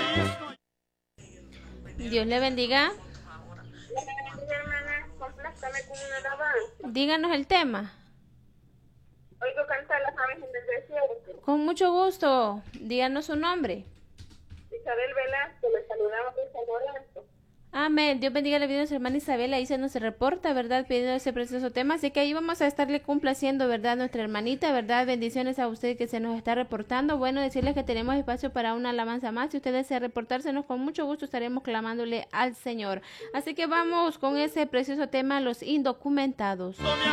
Dios le bendiga. Hermana, complácame con una alabanza. Díganos el tema. Oigo cantar las aves en el desierto. Con mucho gusto. Díganos su nombre. Isabel Velasco, le saludamos de San Lorenzo. Amén. Dios bendiga la vida de nuestra hermana Isabel. Ahí se nos reporta, ¿verdad? Pidiendo ese precioso tema. Así que ahí vamos a estarle complaciendo, ¿verdad? Nuestra hermanita, ¿verdad? Bendiciones a usted que se nos está reportando. Bueno, decirles que tenemos espacio para una alabanza más. Si usted desea reportársenos, con mucho gusto estaremos clamándole al Señor. Así que vamos con ese precioso tema, los indocumentados.